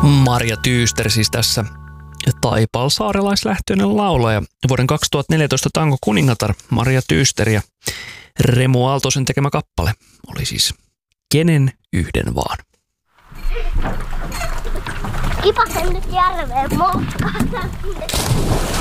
Marja Tyyster siis tässä taipalsaarelaislähtöinen laulaja. Vuoden 2014 tango kuningatar Marja Tyyster ja Remu Aaltosen tekemä kappale oli siis Kenen yhden vaan. Kipasen nyt järveen moskata.